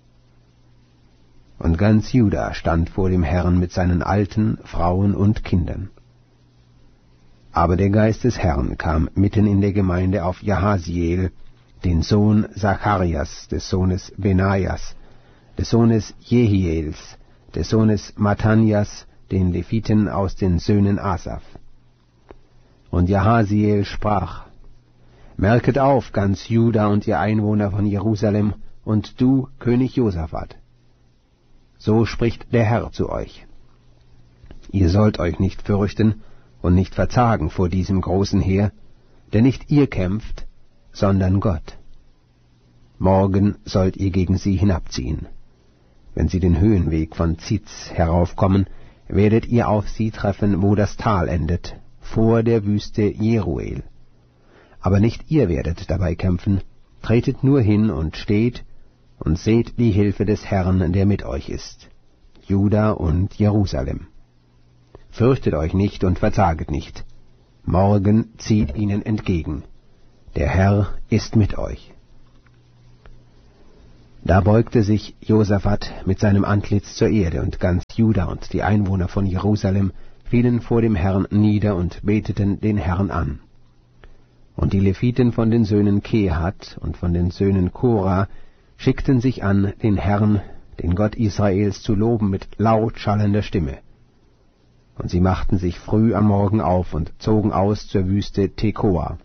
Und ganz Juda stand vor dem Herrn mit seinen Alten, Frauen und Kindern. Aber der Geist des Herrn kam mitten in der Gemeinde auf Jahasiel, den Sohn Zacharias, des Sohnes Benaias, des Sohnes Jehiels, des Sohnes Mattanias, den Leviten aus den Söhnen Asaph. Und Jahasiel sprach: Merket auf, ganz Juda und ihr Einwohner von Jerusalem, und du, König Josaphat. So spricht der Herr zu euch: Ihr sollt euch nicht fürchten und nicht verzagen vor diesem großen Heer, denn nicht ihr kämpft, sondern Gott. Morgen sollt ihr gegen sie hinabziehen. Wenn sie den Höhenweg von Ziz heraufkommen, werdet ihr auf sie treffen, wo das Tal endet, vor der Wüste Jeruel. Aber nicht ihr werdet dabei kämpfen, tretet nur hin und steht und seht die Hilfe des Herrn, der mit euch ist, Juda und Jerusalem. Fürchtet euch nicht und verzaget nicht. Morgen zieht ihnen entgegen. der Herr ist mit euch. Da beugte sich Josaphat mit seinem Antlitz zur Erde, und ganz Juda und die Einwohner von Jerusalem fielen vor dem Herrn nieder und beteten den Herrn an. Und die Leviten von den Söhnen Kehat und von den Söhnen Korah schickten sich an, den Herrn, den Gott Israels, zu loben mit laut schallender Stimme. Und sie machten sich früh am Morgen auf und zogen aus zur Wüste Tekoa.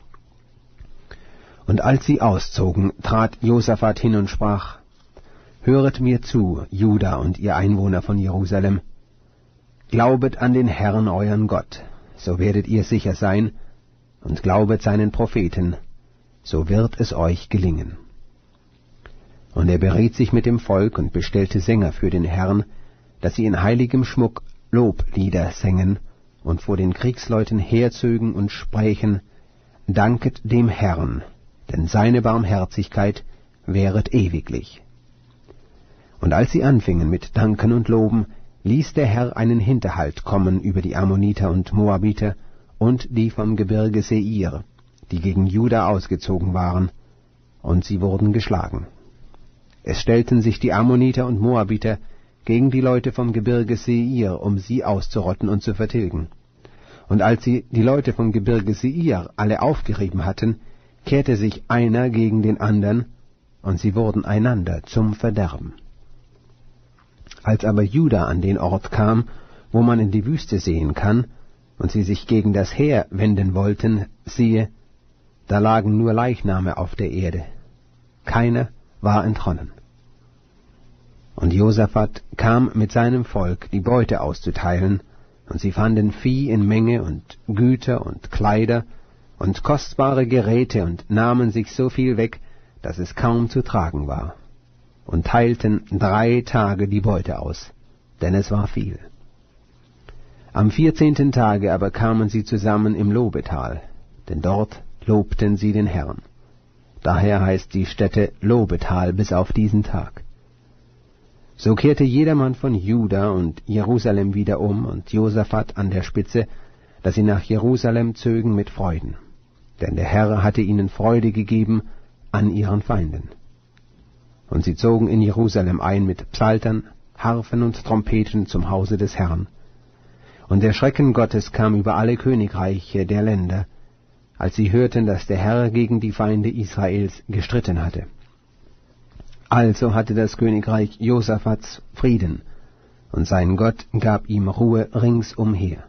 Und als sie auszogen, trat Josaphat hin und sprach: Höret mir zu, Juda und ihr Einwohner von Jerusalem. Glaubet an den Herrn euren Gott, so werdet ihr sicher sein, und glaubet seinen Propheten, so wird es euch gelingen. Und er beriet sich mit dem Volk und bestellte Sänger für den Herrn, dass sie in heiligem Schmuck Loblieder sängen und vor den Kriegsleuten herzögen und sprächen: Danket dem Herrn, denn seine Barmherzigkeit währet ewiglich. Und als sie anfingen mit Danken und Loben, ließ der Herr einen Hinterhalt kommen über die Ammoniter und Moabiter und die vom Gebirge Seir, die gegen Juda ausgezogen waren, und sie wurden geschlagen. Es stellten sich die Ammoniter und Moabiter gegen die Leute vom Gebirge Seir, um sie auszurotten und zu vertilgen. Und als sie die Leute vom Gebirge Seir alle aufgerieben hatten, kehrte sich einer gegen den andern, und sie wurden einander zum Verderben. Als aber Juda an den Ort kam, wo man in die Wüste sehen kann, und sie sich gegen das Heer wenden wollten, siehe, da lagen nur Leichname auf der Erde, keiner war entronnen. Und Josaphat kam mit seinem Volk, die Beute auszuteilen, und sie fanden Vieh in Menge und Güter und Kleider und kostbare Geräte und nahmen sich so viel weg, dass es kaum zu tragen war, und teilten drei Tage die Beute aus, denn es war viel. Am vierzehnten Tage aber kamen sie zusammen im Lobetal, denn dort lobten sie den Herrn. Daher heißt die Stätte Lobetal bis auf diesen Tag. So kehrte jedermann von Juda und Jerusalem wieder um, und Josaphat an der Spitze, dass sie nach Jerusalem zögen mit Freuden. Denn der Herr hatte ihnen Freude gegeben an ihren Feinden. Und sie zogen in Jerusalem ein mit Psaltern, Harfen und Trompeten zum Hause des Herrn. Und der Schrecken Gottes kam über alle Königreiche der Länder, als sie hörten, dass der Herr gegen die Feinde Israels gestritten hatte. Also hatte das Königreich Josaphats Frieden, und sein Gott gab ihm Ruhe ringsumher.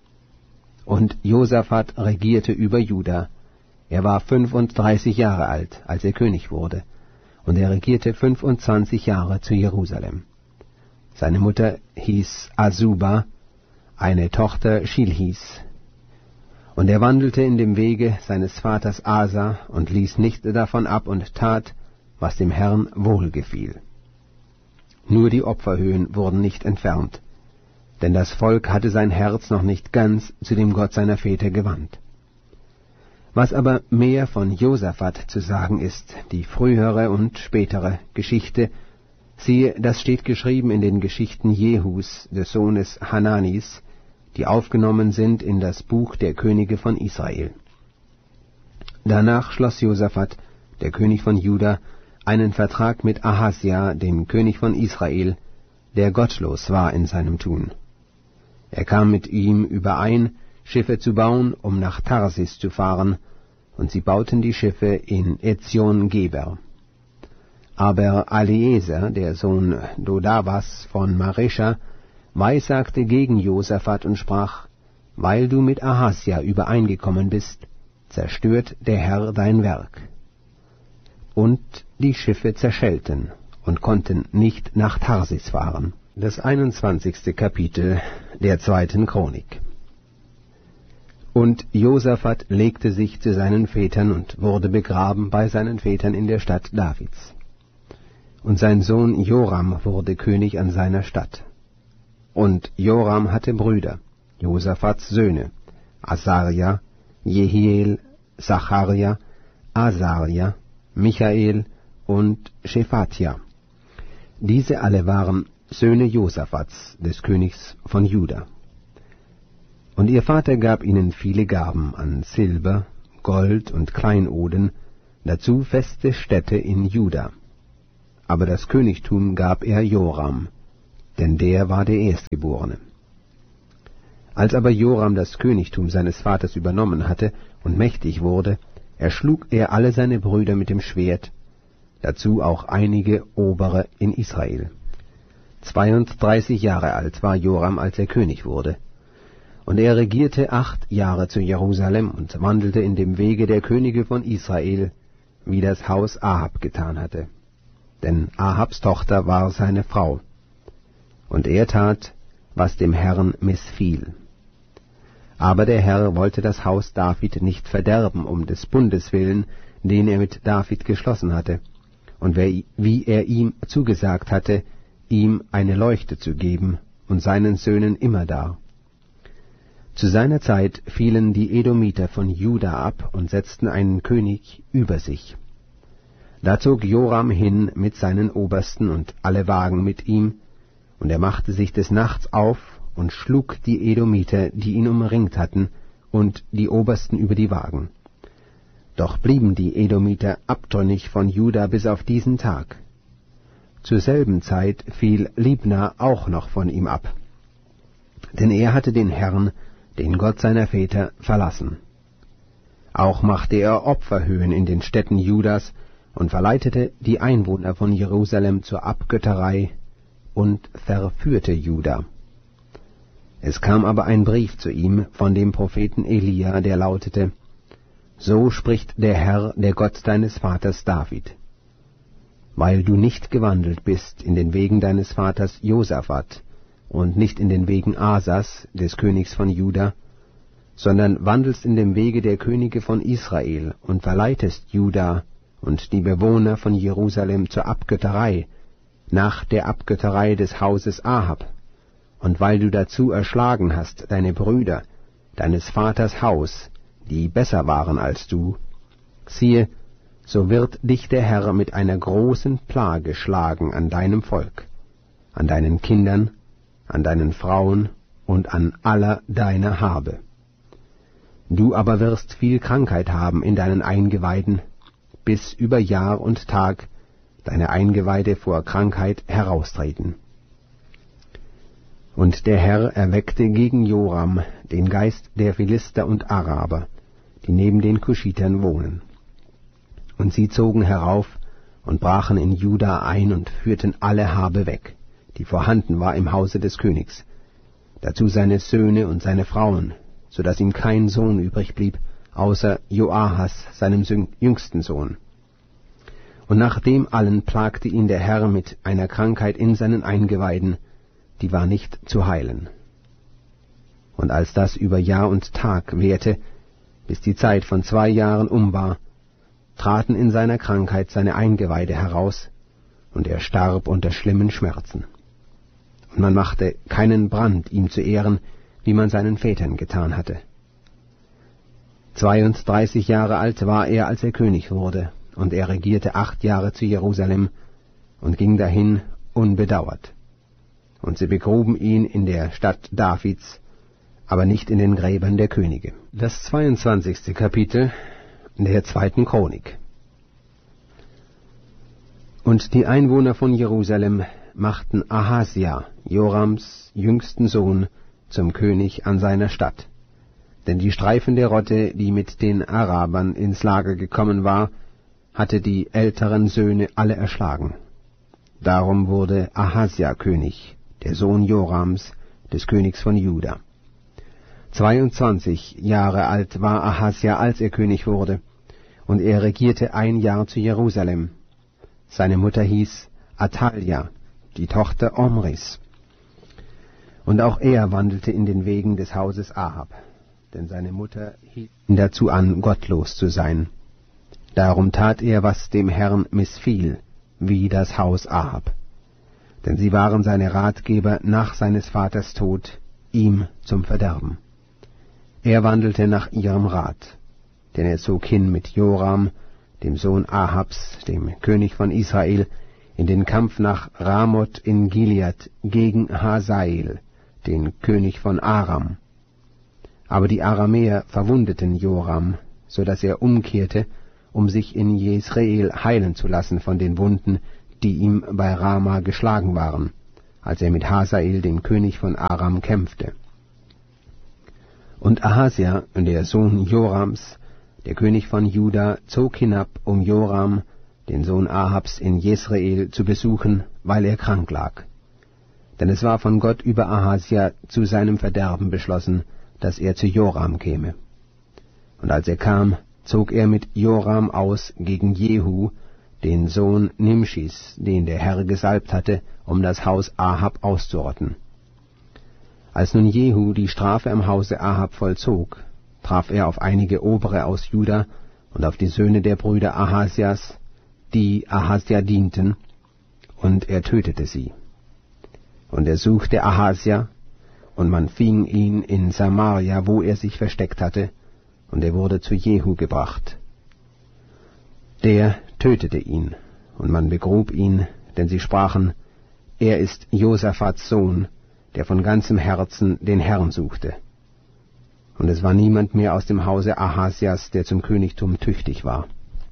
Und Josaphat regierte über Juda. Er war fünfunddreißig Jahre alt, als er König wurde, und er regierte fünfundzwanzig Jahre zu Jerusalem. Seine Mutter hieß Asuba, eine Tochter Schilhis. Und er wandelte in dem Wege seines Vaters Asa und ließ nicht davon ab und tat, was dem Herrn wohlgefiel. Nur die Opferhöhen wurden nicht entfernt, denn das Volk hatte sein Herz noch nicht ganz zu dem Gott seiner Väter gewandt. Was aber mehr von Josaphat zu sagen ist, die frühere und spätere Geschichte, siehe, das steht geschrieben in den Geschichten Jehus, des Sohnes Hananis, die aufgenommen sind in das Buch der Könige von Israel. Danach schloss Josaphat, der König von Juda, einen Vertrag mit Ahasja, dem König von Israel, der gottlos war in seinem Tun. Er kam mit ihm überein, Schiffe zu bauen, um nach Tarsis zu fahren, und sie bauten die Schiffe in Ezion-Geber. Aber Eliezer, der Sohn Dodavas von Maresha, weissagte gegen Josaphat und sprach: Weil du mit Ahasja übereingekommen bist, zerstört der Herr dein Werk. Und die Schiffe zerschellten und konnten nicht nach Tarsis fahren. Das einundzwanzigste Kapitel der zweiten Chronik. Und Josaphat legte sich zu seinen Vätern und wurde begraben bei seinen Vätern in der Stadt Davids. Und sein Sohn Joram wurde König an seiner Stadt. Und Joram hatte Brüder, Josaphats Söhne, Asaria, Jehiel, Sacharja, Asaria, Michael und Schephatja. Diese alle waren Söhne Josaphats, des Königs von Juda. Und ihr Vater gab ihnen viele Gaben an Silber, Gold und Kleinoden, dazu feste Städte in Juda. Aber das Königtum gab er Joram, denn der war der Erstgeborene. Als aber Joram das Königtum seines Vaters übernommen hatte und mächtig wurde, erschlug er alle seine Brüder mit dem Schwert, dazu auch einige Obere in Israel. Zweiunddreißig Jahre alt war Joram, als er König wurde. Und er regierte acht Jahre zu Jerusalem und wandelte in dem Wege der Könige von Israel, wie das Haus Ahab getan hatte. Denn Ahabs Tochter war seine Frau. Und er tat, was dem Herrn missfiel. Aber der Herr wollte das Haus David nicht verderben, um des Bundes willen, den er mit David geschlossen hatte, und wie er ihm zugesagt hatte, ihm eine Leuchte zu geben und seinen Söhnen immerdar. Zu seiner Zeit fielen die Edomiter von Juda ab und setzten einen König über sich. Da zog Joram hin mit seinen Obersten und alle Wagen mit ihm, und er machte sich des Nachts auf und schlug die Edomiter, die ihn umringt hatten, und die Obersten über die Wagen. Doch blieben die Edomiter abtrünnig von Juda bis auf diesen Tag. Zur selben Zeit fiel Libna auch noch von ihm ab, denn er hatte den Herrn, den Gott seiner Väter, verlassen. Auch machte er Opferhöhen in den Städten Judas und verleitete die Einwohner von Jerusalem zur Abgötterei und verführte Juda. Es kam aber ein Brief zu ihm von dem Propheten Elia, der lautete: So spricht der Herr, der Gott deines Vaters David: Weil du nicht gewandelt bist in den Wegen deines Vaters Josaphat und nicht in den Wegen Asas, des Königs von Juda, sondern wandelst in dem Wege der Könige von Israel und verleitest Juda und die Bewohner von Jerusalem zur Abgötterei, nach der Abgötterei des Hauses Ahab, und weil du dazu erschlagen hast deine Brüder, deines Vaters Haus, die besser waren als du, siehe, so wird dich der Herr mit einer großen Plage schlagen an deinem Volk, an deinen Kindern, an deinen Frauen und an aller deiner Habe. Du aber wirst viel Krankheit haben in deinen Eingeweiden, bis über Jahr und Tag deine Eingeweide vor Krankheit heraustreten. Und der Herr erweckte gegen Joram den Geist der Philister und Araber, die neben den Kuschitern wohnen. Und sie zogen herauf und brachen in Juda ein und führten alle Habe weg, die vorhanden war im Hause des Königs, dazu seine Söhne und seine Frauen, so dass ihm kein Sohn übrig blieb, außer Joahas, seinem jüngsten Sohn. Und nach dem allen plagte ihn der Herr mit einer Krankheit in seinen Eingeweiden, die war nicht zu heilen. Und als das über Jahr und Tag währte, bis die Zeit von zwei Jahren um war, traten in seiner Krankheit seine Eingeweide heraus, und er starb unter schlimmen Schmerzen. Und man machte keinen Brand ihm zu Ehren, wie man seinen Vätern getan hatte. Zweiunddreißig Jahre alt war er, als er König wurde, und er regierte acht Jahre zu Jerusalem und ging dahin unbedauert. Und sie begruben ihn in der Stadt Davids, aber nicht in den Gräbern der Könige. Das zweiundzwanzigste Kapitel der zweiten Chronik. Und die Einwohner von Jerusalem machten Ahasja, Jorams jüngsten Sohn, zum König an seiner Stadt. Denn die streifende Rotte, die mit den Arabern ins Lager gekommen war, hatte die älteren Söhne alle erschlagen. Darum wurde Ahasja König, der Sohn Jorams, des Königs von Juda. Zweiundzwanzig Jahre alt war Ahasja, als er König wurde, und er regierte ein Jahr zu Jerusalem. Seine Mutter hieß Athalja, die Tochter Omris. Und auch er wandelte in den Wegen des Hauses Ahab, denn seine Mutter hielt ihn dazu an, gottlos zu sein. Darum tat er, was dem Herrn missfiel, wie das Haus Ahab. Denn sie waren seine Ratgeber nach seines Vaters Tod, ihm zum Verderben. Er wandelte nach ihrem Rat, denn er zog hin mit Joram, dem Sohn Ahabs, dem König von Israel, in den Kampf nach Ramoth in Gilead gegen Hazael, den König von Aram. Aber die Aramäer verwundeten Joram, so dass er umkehrte, um sich in Jesreel heilen zu lassen von den Wunden, die ihm bei Rama geschlagen waren, als er mit Hasael, dem König von Aram, kämpfte. Und Ahasia, der Sohn Jorams, der König von Juda, zog hinab, um Joram, den Sohn Ahabs, in Jesreel zu besuchen, weil er krank lag. Denn es war von Gott über Ahasia zu seinem Verderben beschlossen, dass er zu Joram käme. Und als er kam, zog er mit Joram aus gegen Jehu, den Sohn Nimschis, den der Herr gesalbt hatte, um das Haus Ahab auszurotten. Als nun Jehu die Strafe am Hause Ahab vollzog, traf er auf einige Obere aus Juda und auf die Söhne der Brüder Ahasias, die Ahasia dienten, und er tötete sie. Und er suchte Ahasia, und man fing ihn in Samaria, wo er sich versteckt hatte, und er wurde zu Jehu gebracht. Der tötete ihn, und man begrub ihn, denn sie sprachen, er ist Josafats Sohn, der von ganzem Herzen den Herrn suchte. Und es war niemand mehr aus dem Hause Ahasias, der zum Königtum tüchtig war.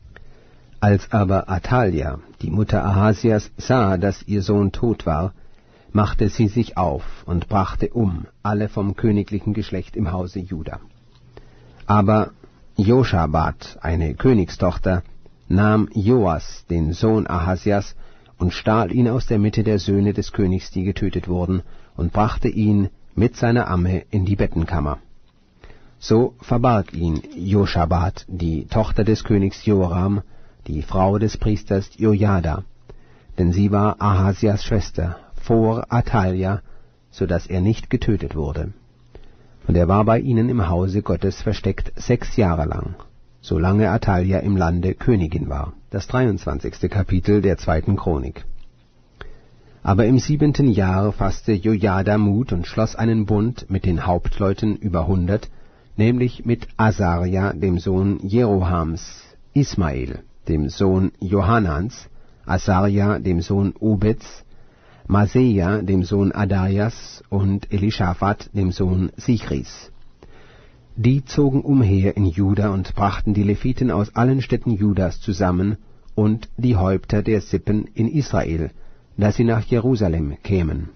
Als aber Athalia, die Mutter Ahasias, sah, dass ihr Sohn tot war, machte sie sich auf und brachte um alle vom königlichen Geschlecht im Hause Juda. Aber Joschabat, eine Königstochter, nahm Joas, den Sohn Ahasias, und stahl ihn aus der Mitte der Söhne des Königs, die getötet wurden, und brachte ihn mit seiner Amme in die Bettenkammer. So verbarg ihn Joschabat, die Tochter des Königs Joram, die Frau des Priesters Jojada, denn sie war Ahasias Schwester, vor Athalia, so dass er nicht getötet wurde. Und er war bei ihnen im Hause Gottes versteckt sechs Jahre lang, solange Athalia im Lande Königin war. Das dreiundzwanzigste Kapitel der zweiten Chronik. Aber im siebenten Jahr fasste Jojada Mut und schloss einen Bund mit den Hauptleuten über hundert, nämlich mit Asaria, dem Sohn Jerohams, Ismael, dem Sohn Johanans, Asaria, dem Sohn Obeds, Maseja, dem Sohn Adaias, und Elischaphat, dem Sohn Sichris. Die zogen umher in Juda und brachten die Leviten aus allen Städten Judas zusammen und die Häupter der Sippen in Israel, dass sie nach Jerusalem kämen.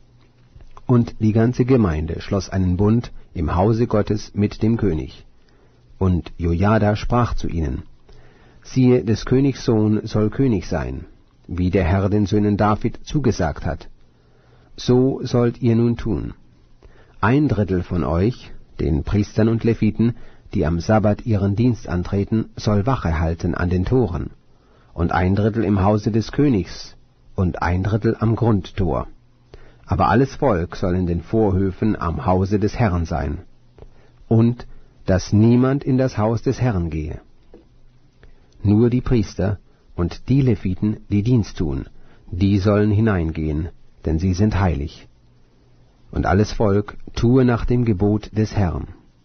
Und die ganze Gemeinde schloss einen Bund im Hause Gottes mit dem König. Und Jojada sprach zu ihnen, siehe, des Königs Sohn soll König sein, wie der Herr den Söhnen David zugesagt hat. So sollt ihr nun tun. Ein Drittel von euch, den Priestern und Leviten, die am Sabbat ihren Dienst antreten, soll Wache halten an den Toren, und ein Drittel im Hause des Königs, und ein Drittel am Grundtor. Aber alles Volk soll in den Vorhöfen am Hause des Herrn sein, und dass niemand in das Haus des Herrn gehe. Nur die Priester und die Leviten, die Dienst tun, die sollen hineingehen, denn sie sind heilig. Und alles Volk tue nach dem Gebot des Herrn.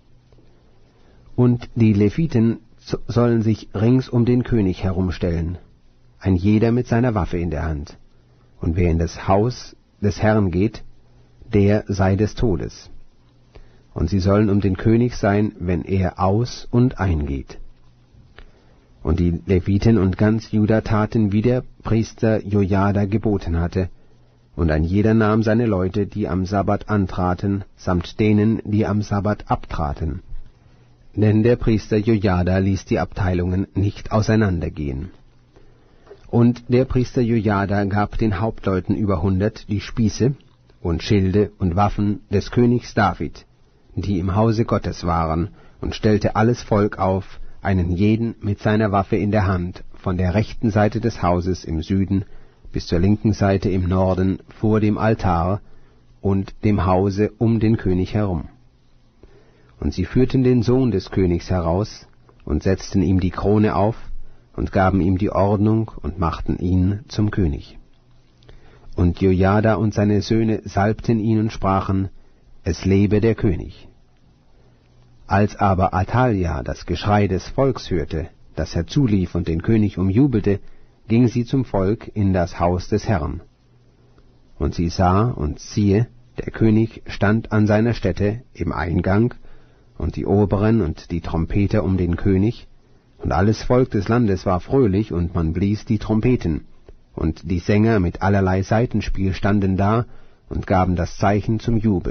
Und die Leviten sollen sich rings um den König herumstellen, ein jeder mit seiner Waffe in der Hand. Und wer in das Haus des Herrn geht, der sei des Todes. Und sie sollen um den König sein, wenn er aus- und eingeht. Und die Leviten und ganz Juda taten, wie der Priester Jojada geboten hatte, und ein jeder nahm seine Leute, die am Sabbat antraten, samt denen, die am Sabbat abtraten. Denn der Priester Jojada ließ die Abteilungen nicht auseinandergehen. Und der Priester Jojada gab den Hauptleuten über hundert die Spieße und Schilde und Waffen des Königs David, die im Hause Gottes waren, und stellte alles Volk auf, einen jeden mit seiner Waffe in der Hand, von der rechten Seite des Hauses im Süden bis zur linken Seite im Norden vor dem Altar und dem Hause um den König herum. Und sie führten den Sohn des Königs heraus und setzten ihm die Krone auf und gaben ihm die Ordnung und machten ihn zum König. Und Jojada und seine Söhne salbten ihn und sprachen, es lebe der König. Als aber Athalia das Geschrei des Volks hörte, das herzulief und den König umjubelte, ging sie zum Volk in das Haus des Herrn. Und sie sah, und siehe, der König stand an seiner Stätte im Eingang, und die Oberen und die Trompeter um den König, und alles Volk des Landes war fröhlich, und man blies die Trompeten, und die Sänger mit allerlei Saitenspiel standen da und gaben das Zeichen zum Jubel.